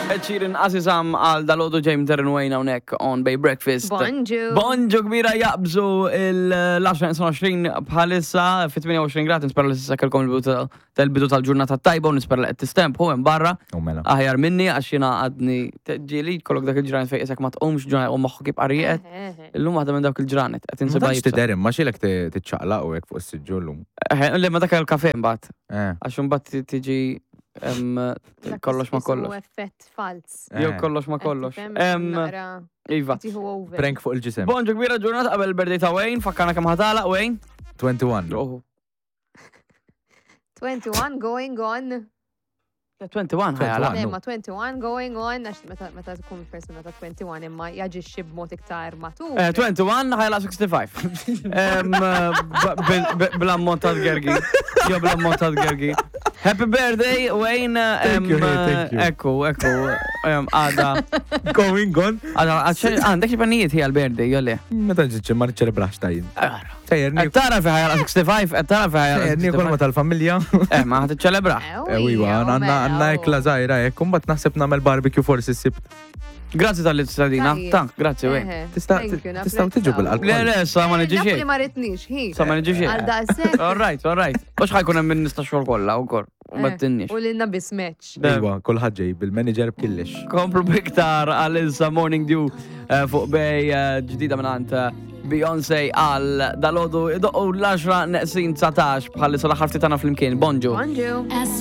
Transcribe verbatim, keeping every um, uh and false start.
Ċirin Azizam għal dal-ħodu ġejm Darren Wayne hawnhekk on Bay Breakfast. Bonġu. Bonġu kbira jaqbżu l-10 għoxrin bħalissa fi tminja u għoxrin grad, nispera li s-sa kelkom il-bidu tal-ġurnata tajba u nispera li t-tistempu hemm barra. Aħjar minni għax jiena għadni ġieli kollok dak il-ġranet fejn isek ma tqumx ġranet u moħħok jibqa' rieqed. Illum waħda minn dawk il-ġranet qed insibha Ma tiderem, ma xilek titċaqlaq u hekk fuq is-siġġu llum. Le ma dak il-kafe mbagħad. Għax imbagħad tiġi kollox ma kollox. Effett fals. Jew kollox ma kollox. Iva. Prank fuq il-ġisem. Bonġu kbira ġurnata qabel il-birthday ta' Wayne, fakkana kemm ħatala Wayne. twenty-one. twenty-one going on. twenty-one ħajala. Le, ma twenty-one going on, għax meta tkun persuna ta' twenty-one imma jaġixxi b'mod iktar matur. twenty-one ħajala sixty-five. Bl-ammont ta' gergi. Jo bl-ammont ta' gergi. Happy birthday, Wayne. Thank you, thank you. Ekku, ekku. Għada. Going on. Għada, għandek xibanijiet hija l-birthday, jolle. Meta ġiċ ma ċelebrax tajin. Sejjerni. Tara fi ħajala sixty-five, tara fi ħajala. Sejjerni kolma tal-familja. Eh, ma ħat ċelebra. Ewiwa, għanna ekla zaħira, ekkum bat naħseb namel barbecue forsi s-sibt. Grazie tal-istradina. Tank, grazie, Wayne. Tistaw tiġu bil-qalb. Le, le, sa ma neġiġi. Napoli ma ritnix, hi. Sa ma neġiġi. Għal daqsek. All right, all right. Ux ħajkun hemm minn nista' xogħol kollha wkoll. U ma tinnix. U l-inna bismeċ. Ewa, kulħadd ġej bil-manager b'killex. Komplu biktar għal Ilsa Morning Dew fuq bej ġdida minn Beyoncé għal dal-ħodu idoqqu l-10 neqsin tsatax bħalli sal-ħarfti tagħna fl-imkien. Bonġu. Bonġu.